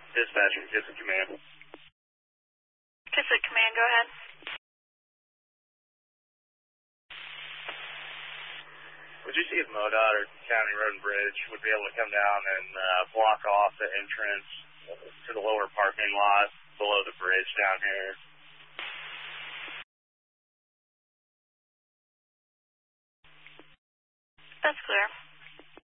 Dispatching, Kissick Command. Kissick Command, go ahead. Would you see if MoDOT or County Road and Bridge would be able to come down and block off the entrance to the lower parking lot below the bridge down here? That's clear.